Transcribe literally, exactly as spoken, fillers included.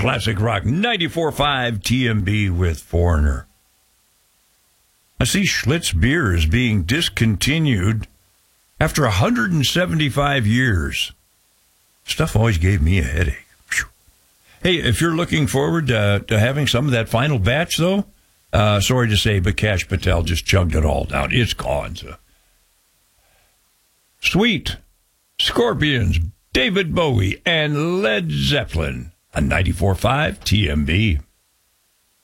Classic Rock ninety-four point five T M B with Foreigner. I see Schlitz beer is being discontinued after one hundred seventy-five years. Stuff always gave me a headache. Whew. Hey, if you're looking forward to, to having some of that final batch, though, uh, sorry to say, but Cash Patel just chugged it all down. It's gone. So. Sweet, Scorpions, David Bowie, and Led Zeppelin on ninety-four point five T M B.